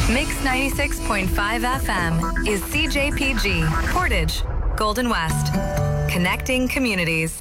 Mix 96.5 FM is CJPG, Portage, Golden West. Connecting communities.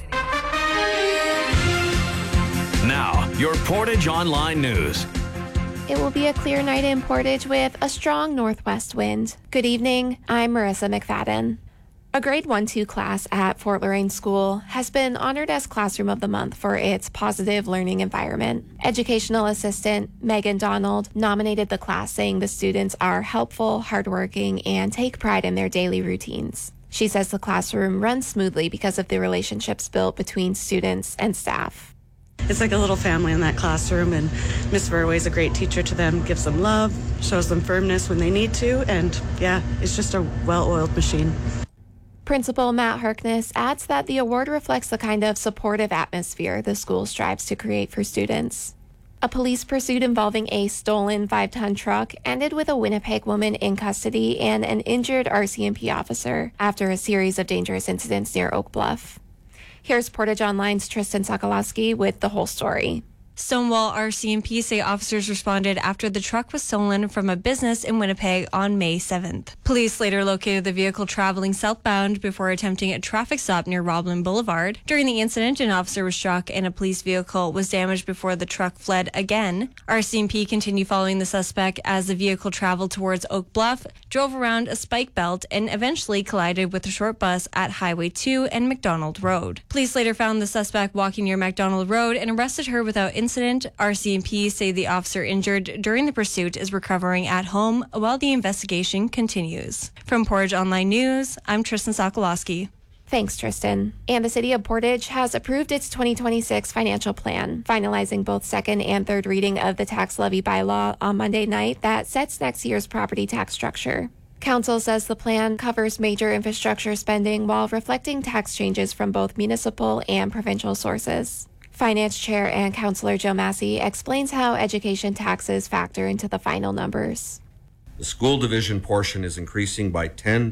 Now, your Portage Online News. It will be a clear night in Portage with a strong northwest wind. Good evening, I'm Marissa McFadden. A grade 1-2 class at Fort Loraine School has been honored as Classroom of the Month for its positive learning environment. Educational assistant Megan Donald nominated the class, saying the students are helpful, hardworking, and take pride in their daily routines. She says the classroom runs smoothly because of the relationships built between students and staff. It's like a little family in that classroom, and Miss Verway is a great teacher to them, gives them love, shows them firmness when they need to, and yeah, it's just a well-oiled machine. Principal Matt Harkness adds that the award reflects the kind of supportive atmosphere the school strives to create for students. A police pursuit involving a stolen 5-ton truck ended with a Winnipeg woman in custody and an injured RCMP officer after a series of dangerous incidents near Oak Bluff. Here's Portage Online's Tristan Sokolowski with the whole story. Stonewall RCMP say officers responded after the truck was stolen from a business in Winnipeg on May 7th. Police later located the vehicle traveling southbound before attempting a traffic stop near Roblin Boulevard. During the incident, an officer was struck and a police vehicle was damaged before the truck fled again. RCMP continued following the suspect as the vehicle traveled towards Oak Bluff, drove around a spike belt, and eventually collided with a short bus at Highway 2 and McDonald Road. Police later found the suspect walking near McDonald Road and arrested her without incident. RCMP say the officer injured during the pursuit is recovering at home while the investigation continues. From Portage Online News, I'm Tristan Sokolowski. Thanks, Tristan. And the City of Portage has approved its 2026 financial plan, finalizing both second and third reading of the tax levy bylaw on Monday night that sets next year's property tax structure. Council says the plan covers major infrastructure spending while reflecting tax changes from both municipal and provincial sources. Finance Chair and Councillor Joe Massey explains how education taxes factor into the final numbers. The school division portion is increasing by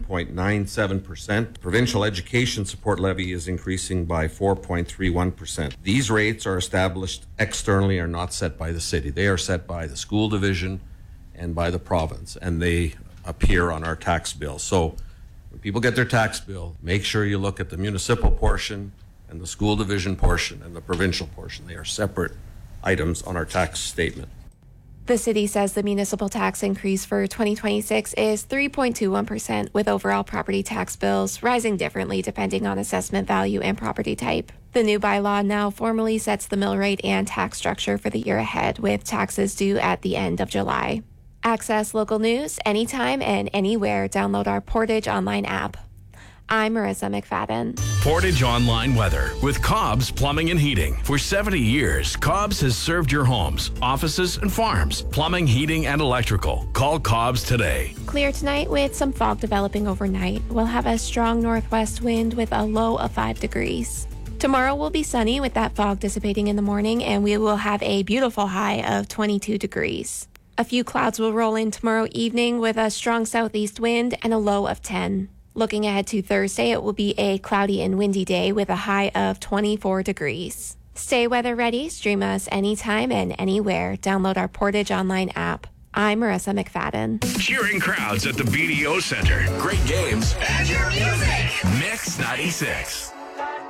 10.97%. Provincial education support levy is increasing by 4.31%. These rates are established externally, are not set by the city. They are set by the school division and by the province, and they appear on our tax bill. So when people get their tax bill, make sure you look at the municipal portion and the school division portion and the provincial portion. They are separate items on our tax statement. The city says the municipal tax increase for 2026 is 3.21%, with overall property tax bills rising differently depending on assessment value and property type. The new bylaw now formally sets the mill rate and tax structure for the year ahead, with taxes due at the end of July. Access local news anytime and anywhere. Download our Portage Online app. I'm Marissa McFadden. Portage Online Weather with Cobb's Plumbing and Heating. For 70 years, Cobb's has served your homes, offices, and farms. Plumbing, heating, and electrical. Call Cobb's today. Clear tonight with some fog developing overnight. We'll have a strong northwest wind with a low of 5 degrees. Tomorrow will be sunny with that fog dissipating in the morning, and we will have a beautiful high of 22 degrees. A few clouds will roll in tomorrow evening with a strong southeast wind and a low of 10. Looking ahead to Thursday, it will be a cloudy and windy day with a high of 24 degrees. Stay weather ready. Stream us anytime and anywhere. Download our Portage Online app. I'm Marissa McFadden. Cheering crowds at the BDO Center. Great games. And your music. Mix 96.